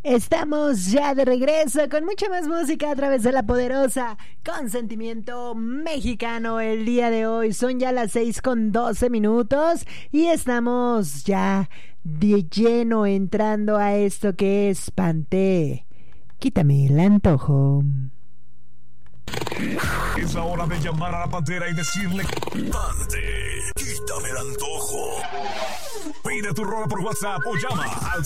Estamos ya de regreso con mucha más música a través de la poderosa Consentimiento Mexicano. El día de hoy son ya las 6:12 y estamos ya de lleno entrando a esto que es Pante. Quítame el antojo. Es la hora de llamar a la pantera y decirle: Pante, quítame el antojo. Pide tu rola por WhatsApp o llama al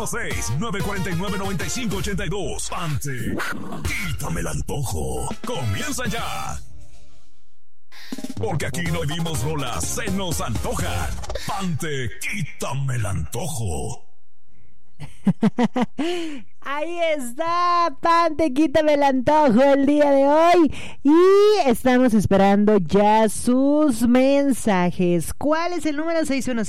616-949-9582. Pante, quítame el antojo. Comienza ya. Porque aquí no vimos rolas, se nos antojan. Pante, quítame el antojo. Ahí está, Pante, quítame el antojo el día de hoy. Y estamos esperando ya sus mensajes. ¿Cuál es el número?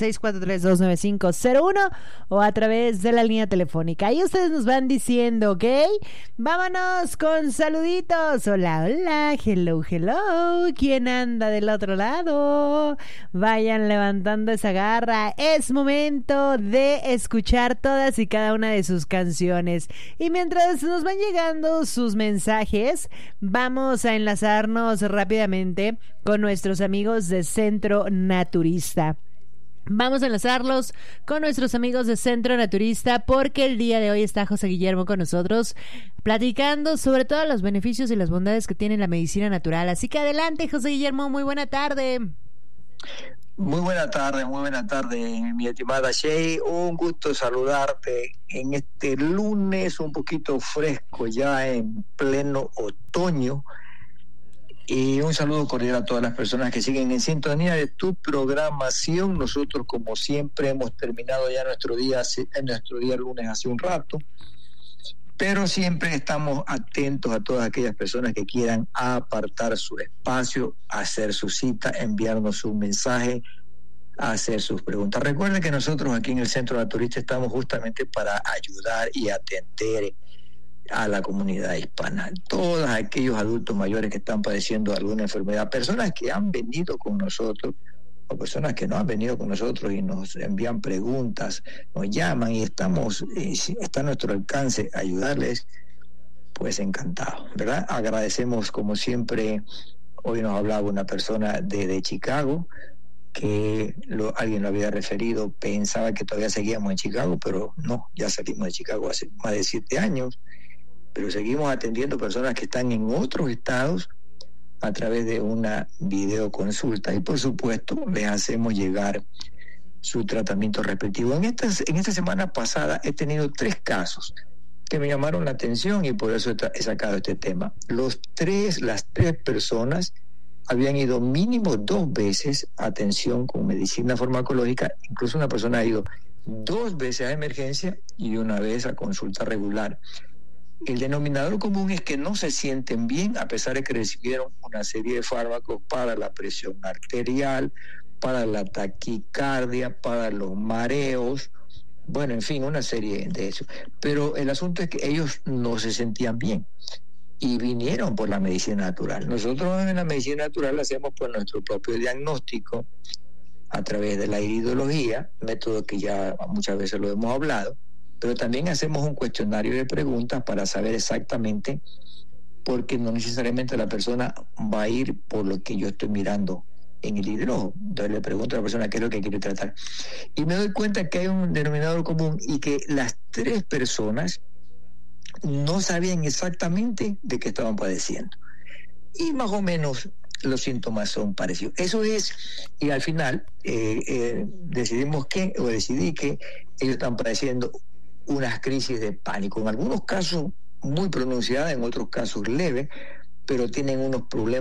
616-432-9501 o a través de la línea telefónica. Ahí ustedes nos van diciendo, ¿ok? Vámonos con saluditos. Hola, hola, hello, hello. ¿Quién anda del otro lado? Vayan levantando esa garra. Es momento de escuchar todas y cada una de sus canciones. Y mientras nos van llegando sus mensajes, vamos a enlazarnos rápidamente con nuestros amigos de Centro Naturista. Vamos a enlazarlos con nuestros amigos de Centro Naturista porque el día de hoy está José Guillermo con nosotros platicando sobre todos los beneficios y las bondades que tiene la medicina natural. Así que adelante, José Guillermo, muy buena tarde. Muy buena tarde, mi estimada Shay. Un gusto saludarte en este lunes un poquito fresco, ya en pleno otoño. Y un saludo cordial a todas las personas que siguen en sintonía de tu programación. Nosotros, como siempre, hemos terminado ya nuestro día lunes hace un rato, pero siempre estamos atentos a todas aquellas personas que quieran apartar su espacio, hacer su cita, enviarnos un mensaje, hacer sus preguntas. Recuerden que nosotros aquí en el Centro Naturista estamos justamente para ayudar y atender a la comunidad hispana, todos aquellos adultos mayores que están padeciendo alguna enfermedad, personas que han venido con nosotros o personas que no han venido con nosotros y nos envían preguntas, nos llaman y está a nuestro alcance ayudarles, pues encantado, ¿verdad? Agradecemos como siempre. Hoy nos hablaba una persona de Chicago que alguien lo había referido, pensaba que todavía seguíamos en Chicago, pero no, ya salimos de Chicago hace más de 7 años, pero seguimos atendiendo personas que están en otros estados a través de una videoconsulta y por supuesto les hacemos llegar su tratamiento respectivo. En esta semana pasada he tenido 3 casos que me llamaron la atención y por eso he sacado este tema. Las tres personas habían ido mínimo 2 veces a atención con medicina farmacológica, incluso una persona ha ido 2 veces a emergencia y 1 vez a consulta regular. El denominador común es que no se sienten bien a pesar de que recibieron una serie de fármacos para la presión arterial, para la taquicardia, para los mareos, bueno, en fin, una serie de eso. Pero el asunto es que ellos no se sentían bien y vinieron por la medicina natural. Nosotros en la medicina natural hacemos pues nuestro propio diagnóstico a través de la iridología, método que ya muchas veces lo hemos hablado, pero también hacemos un cuestionario de preguntas para saber exactamente, porque no necesariamente la persona va a ir por lo que yo estoy mirando en el hidrógeno. Entonces le pregunto a la persona qué es lo que quiere tratar. Y me doy cuenta que hay un denominador común y que las 3 personas no sabían exactamente de qué estaban padeciendo. Y más o menos los síntomas son parecidos. Eso es, y al final decidí que ellos están padeciendo unas crisis de pánico, en algunos casos muy pronunciadas, en otros casos leves, pero tienen unos problemas